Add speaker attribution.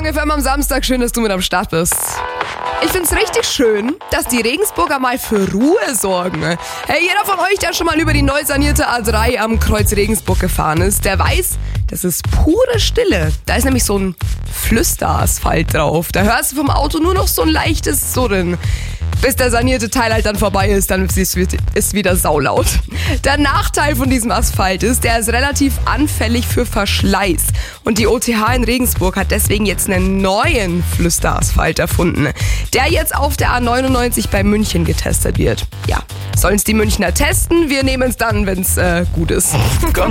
Speaker 1: Morgen FM am Samstag. Schön, dass du mit am Start bist. Ich find's richtig schön, dass die Regensburger mal für Ruhe sorgen. Hey, jeder von euch, der schon mal über die neu sanierte A3 am Kreuz Regensburg gefahren ist, der weiß, das ist pure Stille. Da ist nämlich so ein Flüsterasphalt drauf. Da hörst du vom Auto nur noch so ein leichtes Surren. Bis der sanierte Teil halt dann vorbei ist, dann ist es wieder saulaut. Der Nachteil von diesem Asphalt ist, der ist relativ anfällig für Verschleiß. Und die OTH in Regensburg hat deswegen jetzt einen neuen Flüsterasphalt erfunden, der jetzt auf der A99 bei München getestet wird. Ja, sollen es die Münchner testen? Wir nehmen es dann, wenn es gut ist.